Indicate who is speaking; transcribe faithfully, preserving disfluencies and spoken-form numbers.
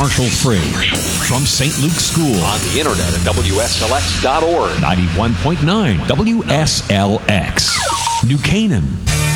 Speaker 1: commercial free. From Saint Luke's School.
Speaker 2: On the internet at W S L X dot org.
Speaker 1: ninety-one point nine W S L X. New Canaan.